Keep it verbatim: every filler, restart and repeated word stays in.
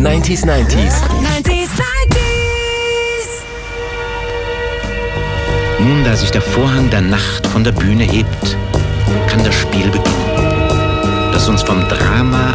neunzig neunzig. neunzig neunzig. Nun, da sich der Vorhang der Nacht von der Bühne hebt, kann das Spiel beginnen, das uns vom Drama